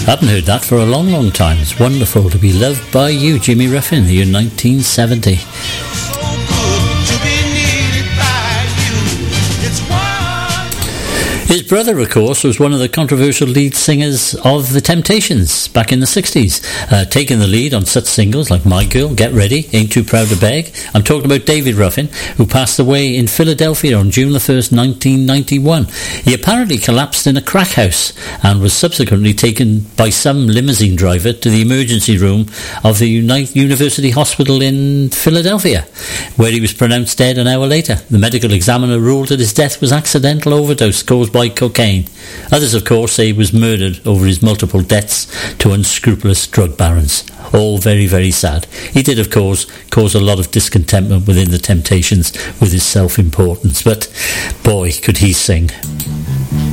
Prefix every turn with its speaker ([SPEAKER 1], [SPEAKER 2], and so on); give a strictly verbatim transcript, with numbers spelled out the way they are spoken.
[SPEAKER 1] Haven't heard that for a long, long time. It's wonderful to be loved by you, Jimmy Ruffin, the year nineteen seventy. His brother, of course, was one of the controversial lead singers of The Temptations back in the sixties, uh, taking the lead on such singles like My Girl, Get Ready, Ain't Too Proud to Beg. I'm talking about David Ruffin, who passed away in Philadelphia on June the first, nineteen ninety-one. He apparently collapsed in a crack house and was subsequently taken by some limousine driver to the emergency room of the Uni- University Hospital in Philadelphia, where he was pronounced dead an hour later. The medical examiner ruled that his death was accidental overdose caused by cocaine. Others, of course, say he was murdered over his multiple debts to unscrupulous drug barons. All very, very sad. He did, of course, cause a lot of discontentment within the Temptations with his self-importance, but boy, could he sing.